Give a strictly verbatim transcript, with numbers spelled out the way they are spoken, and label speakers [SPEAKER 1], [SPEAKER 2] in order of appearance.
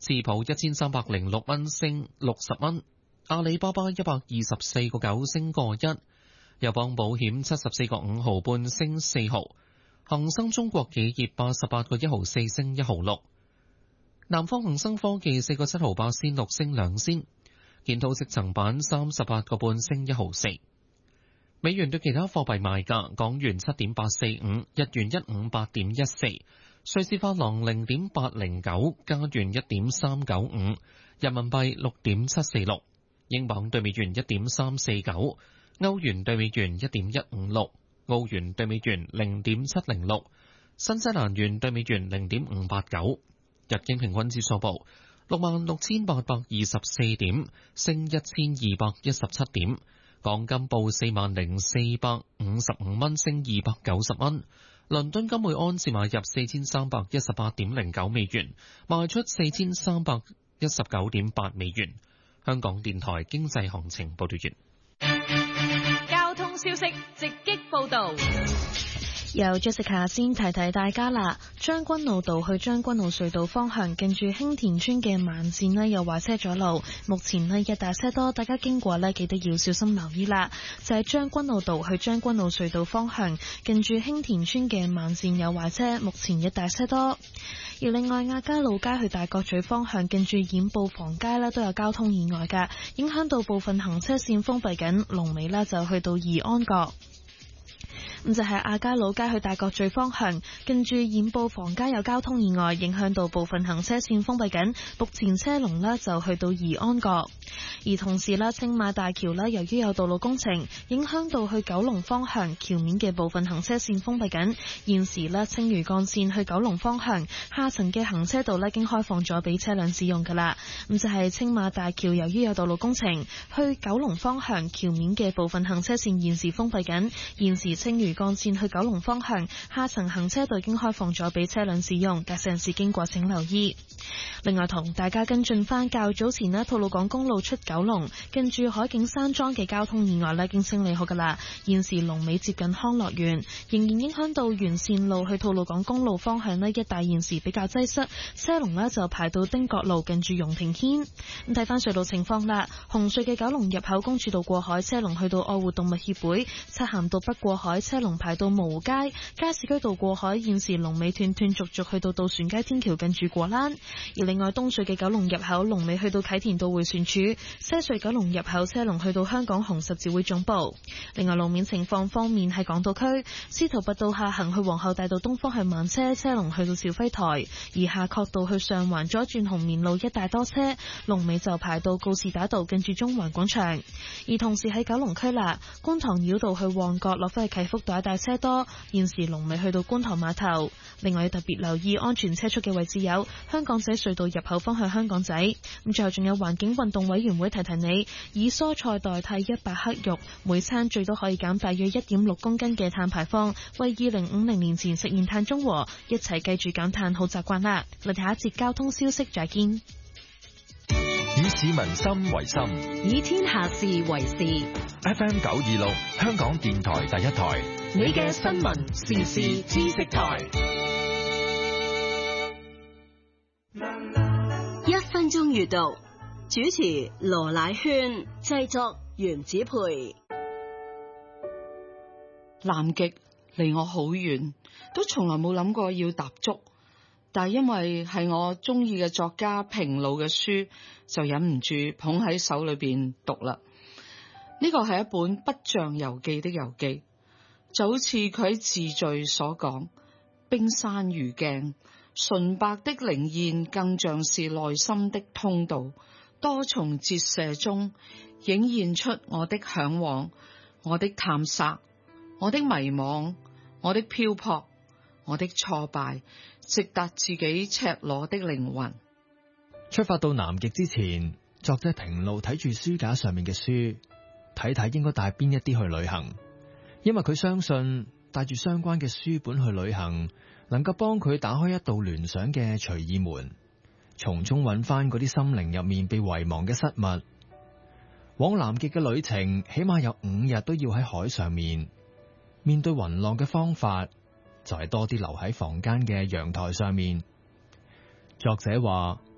[SPEAKER 1] 次普一千三百零六蚊升六十蚊，阿里巴巴一百二十四個九升個一，友邦保險七十四個五毫半升四毫，恒生中國企業八十八個一毫四升一毫六，南方恒生科技四個七毫八仙六升兩仙，建滔積層板三十八個半升一毫四。美元對其他貨幣賣價：港元七點八四五，日元一五八點一四，瑞士法郎零點八零九，加元一點三九五，人民幣六點七四六，英鎊對美元一點三四九，歐元對美元一點一五六，澳元對美元零點七零六，新西蘭元對美元零點五八九。日經平均指數報六萬六千八百二十四點，升一千二百一十七點。港金報四萬零四百五十五蚊，升二百九十蚊。倫敦金每盎司買入四千三百一十八點零九美元，賣出四千三百一十九點八美元。香港電台經濟行情報道完。
[SPEAKER 2] 交通消息直擊報道。
[SPEAKER 3] 由 Jessica 先提提大家啦，將軍澳道去將軍澳隧道方向，近住興田村嘅慢線呢有壞車阻路，目前呢一大車多，大家經過呢記得要小心留意啦。就係將軍澳道去將軍澳隧道方向，近住興田村嘅慢線有壞車，目前一大車多。而另外亞皆老街去大角咀方向，近住染布房街呢都有交通意外㗎，影響到部分行車線封閉緊，龍尾呢就去到怡安閣。咁就係亞皆老街去大角咀方向，近住染布房街有交通意外，影響到部分行車線封閉緊，目前車龍呢就去到怡安閣。而同時呢，青馬大橋呢由於有道路工程，影響到去九龍方向橋面嘅部分行車線封閉緊。現時呢，青嶼幹線去九龍方向下層嘅行車道呢已經開放咗俾車輛使用㗎啦。咁就係青馬大橋由於有道路工程，去九龍方向橋面嘅部分行車線現時封閉緊。現時青嶼幹線去九龍方向下層行車道已經開放咗俾車輛使用，駕駛人士經過請留意。另外同大家跟進翻較早前呢，吐露港公路出九龍近住海景山莊嘅交通意外呢已經清理好噶啦，現時龍尾接近康樂園，仍然影響到沿線路去吐露港公路方向呢一帶現時比較擠塞，車龍呢就排到丁角路近住容庭軒。咁睇翻隧道情況啦，紅隧嘅九龍入口公主道過海車龍去到愛護動物協會，漆咸道北過海車龍排到蕪湖街，加士居道過海現時龍尾斷斷續續去到渡船街天橋近住果欄。而另外東隧嘅九龍入口龍尾去到啟田道迴旋處，西隧九龍入口車龍去到香港紅十字會總部。另外路面情況方面，喺港島區司徒拔道下行去皇后大道東方向慢車，車龍去到兆輝台；而夏慤道去上環左轉紅棉路一帶多車，龍尾就排到告士打道近住中環廣場。而同時喺九龍區啦，觀塘繞道去旺角落返去啟福道一帶車多，現時龍尾去到觀塘碼頭。另外要特別留意安全車速嘅位置有香港仔隧道入口方向香港仔。咁最後仲有環境運動委員會提提你，以蔬菜代替一百克肉，每餐最多可以減大約一點六公斤嘅碳排放，為二零五零年前實現碳中和，一齊記住減碳好習慣啦。我哋下一節交通消息再見。
[SPEAKER 4] 以市民心為心，
[SPEAKER 2] 以天下事為事。
[SPEAKER 4] F M 九二六香港電台第一台，
[SPEAKER 2] 你嘅新聞時事知識台。
[SPEAKER 5] 一分鐘閱讀，主持羅乃萱，製作袁子培。
[SPEAKER 6] 南極離我好遠，都從來冇諗過要踏足，但係因為係我中意嘅作家平魯嘅書，就忍唔住捧喺手裏邊讀啦。呢個係一本不像遊記的遊記，就好似佢喺自序所講，冰山如鏡，純白的靈焰更像是內心的通道，多重折射中映現出我的向往，我的探索，我的迷惘，我的漂泊，我的挫敗，直達自己赤裸的靈魂。
[SPEAKER 7] 出發到南極之前，作者平路睇住書架上面嘅書，睇睇應該帶邊一啲去旅行，因為佢相信帶住相關嘅書本去旅行，能夠幫佢打開一道聯想嘅隨意門，從中揾翻嗰啲心靈入面被遺忘嘅失物。往南極嘅旅程起碼有五日都要喺海上面，面對雲浪嘅方法就係多啲留喺房間嘅陽台上面。作者話